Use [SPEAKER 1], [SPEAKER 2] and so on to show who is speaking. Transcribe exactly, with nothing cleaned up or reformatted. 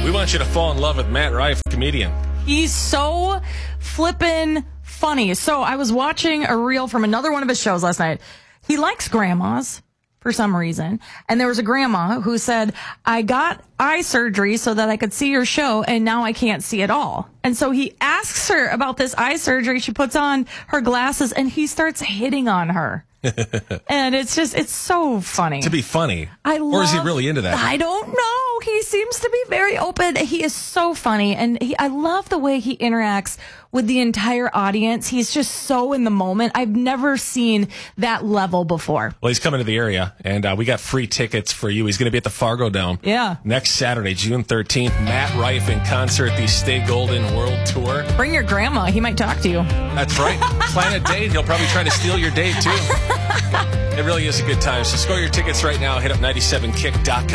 [SPEAKER 1] We want you to fall in love with Matt Rife, comedian.
[SPEAKER 2] He's so flippin' funny. So I was watching a reel from another one of his shows last night. He likes grandmas for some reason. And there was a grandma who said, I got eye surgery so that I could see your show, and now I can't see at all. And so he asks her about this eye surgery. She puts on her glasses, and he starts hitting on her. And it's just, it's so funny.
[SPEAKER 1] To be funny.
[SPEAKER 2] I love,
[SPEAKER 1] or is he really into that?
[SPEAKER 2] I don't know. He seems to be very open. He is so funny. And he, I love the way he interacts with the entire audience. He's just so in the moment. I've never seen that level before.
[SPEAKER 1] Well, he's coming to the area, and uh, we got free tickets for you. He's going to be at the Fargo Dome.
[SPEAKER 2] Yeah.
[SPEAKER 1] Next Saturday, June thirteenth. Matt Rife in concert, the Stay Golden World Tour.
[SPEAKER 2] Bring your grandma. He might talk to you.
[SPEAKER 1] That's right. Plan a date. He'll probably try to steal your date, too. It really is a good time. So score your tickets right now. Hit up nine seven kick dot com.